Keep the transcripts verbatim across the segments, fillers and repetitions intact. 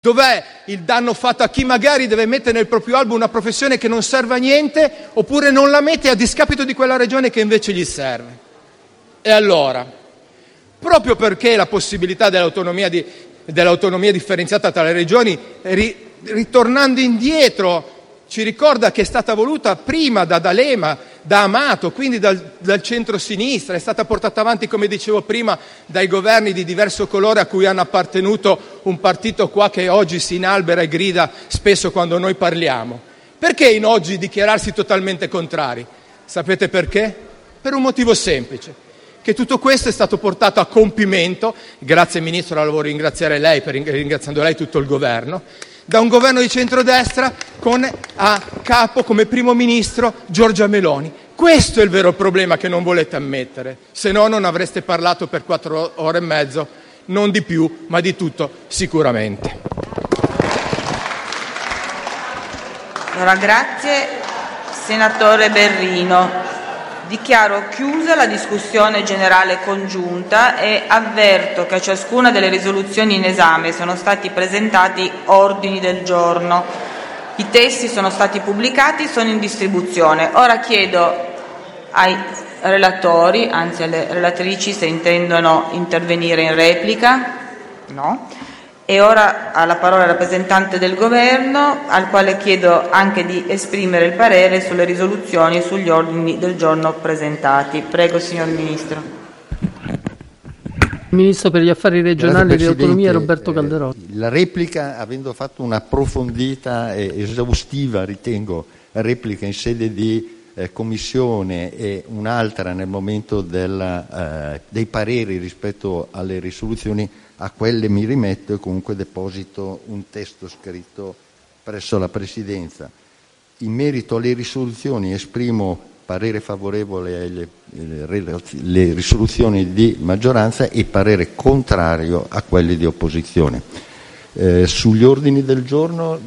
Dov'è il danno fatto a chi magari deve mettere nel proprio albo una professione che non serve a niente, oppure non la mette a discapito di quella regione che invece gli serve? E allora, proprio perché la possibilità dell'autonomia, di, dell'autonomia differenziata tra le regioni, ri, ritornando indietro, ci ricorda che è stata voluta prima da D'Alema, da Amato, quindi dal, dal centro-sinistra, è stata portata avanti, come dicevo prima, dai governi di diverso colore a cui hanno appartenuto un partito qua che oggi si inalbera e grida spesso quando noi parliamo. Perché in oggi dichiararsi totalmente contrari? Sapete perché? Per un motivo semplice, che tutto questo è stato portato a compimento, grazie Ministro, la voglio ringraziare lei, per ringraziando lei tutto il governo, da un governo di centrodestra con a capo come primo ministro Giorgia Meloni. Questo è il vero problema che non volete ammettere, se no non avreste parlato per quattro ore e mezzo, non di più, ma di tutto sicuramente. Allora, grazie. Senatore Berrino. Dichiaro chiusa la discussione generale congiunta e avverto che a ciascuna delle risoluzioni in esame sono stati presentati ordini del giorno. I testi sono stati pubblicati e sono in distribuzione. Ora chiedo ai relatori, anzi alle relatrici, se intendono intervenire in replica. No. E ora ha la parola il rappresentante del Governo, al quale chiedo anche di esprimere il parere sulle risoluzioni e sugli ordini del giorno presentati. Prego, signor Ministro. Ministro per gli affari regionali e le autonomie Roberto Calderoli. La replica, avendo fatto un'approfondita e esaustiva, ritengo, replica in sede di eh, commissione e un'altra nel momento della, eh, dei pareri rispetto alle risoluzioni, a quelle mi rimetto e comunque deposito un testo scritto presso la Presidenza. In merito alle risoluzioni esprimo parere favorevole alle le risoluzioni di maggioranza e parere contrario a quelle di opposizione. Eh, sugli ordini del giorno...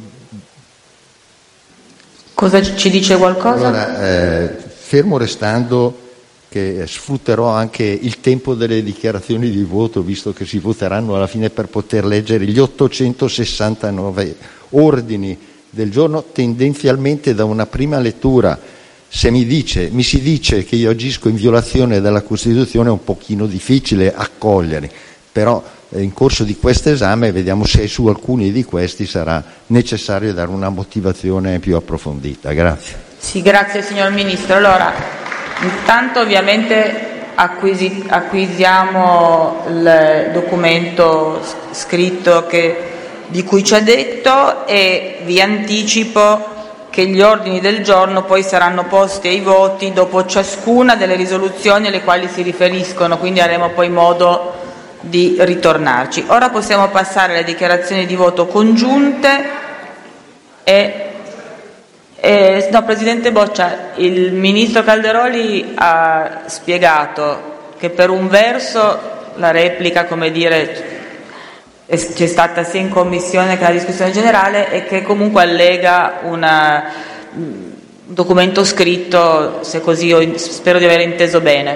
Cosa ci dice qualcosa? Allora, eh, fermo restando che sfrutterò anche il tempo delle dichiarazioni di voto, visto che si voteranno alla fine, per poter leggere gli ottocentosessantanove ordini del giorno, tendenzialmente da una prima lettura. Se mi dice, mi si dice che io agisco in violazione della Costituzione, è un pochino difficile accogliere, però eh, in corso di questo esame vediamo se su alcuni di questi sarà necessario dare una motivazione più approfondita. Grazie. Sì, grazie signor Ministro. Allora, intanto ovviamente acquisi, acquisiamo il documento scritto che, di cui ci ha detto, e vi anticipo che gli ordini del giorno poi saranno posti ai voti dopo ciascuna delle risoluzioni alle quali si riferiscono, quindi avremo poi modo di ritornarci. Ora possiamo passare alle dichiarazioni di voto congiunte e Eh, no, Presidente Boccia, il Ministro Calderoli ha spiegato che per un verso la replica, come dire, c'è stata sia in Commissione che alla discussione generale, e che comunque allega una, un documento scritto, se così io spero di aver inteso bene.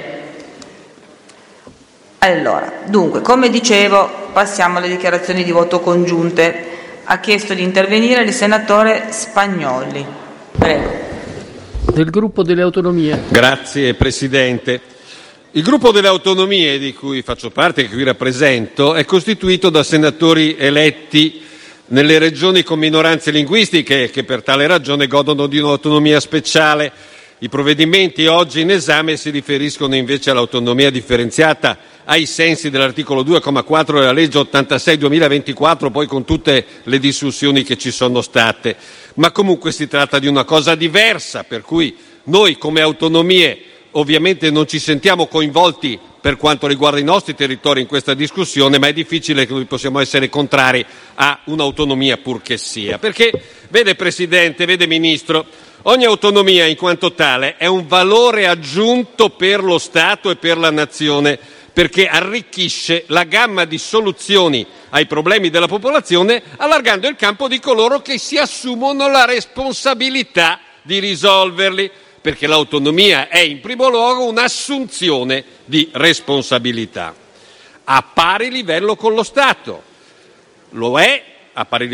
Allora, dunque, come dicevo, passiamo alle dichiarazioni di voto congiunte. Ha chiesto di intervenire il senatore Spagnolli. Prego. Del gruppo delle autonomie. Grazie Presidente. Il gruppo delle autonomie, di cui faccio parte e che qui rappresento, è costituito da senatori eletti nelle regioni con minoranze linguistiche che per tale ragione godono di un'autonomia speciale. I provvedimenti oggi in esame si riferiscono invece all'autonomia differenziata ai sensi dell'articolo due comma quattro della legge ottantasei duemilaventiquattro, poi con tutte le discussioni che ci sono state. Ma comunque si tratta di una cosa diversa, per cui noi come autonomie ovviamente non ci sentiamo coinvolti per quanto riguarda i nostri territori in questa discussione, ma è difficile che noi possiamo essere contrari a un'autonomia pur che sia. Perché, vede Presidente, vede Ministro, ogni autonomia in quanto tale è un valore aggiunto per lo Stato e per la Nazione, perché arricchisce la gamma di soluzioni ai problemi della popolazione, allargando il campo di coloro che si assumono la responsabilità di risolverli, perché l'autonomia è in primo luogo un'assunzione di responsabilità a pari livello con lo Stato. Lo è a pari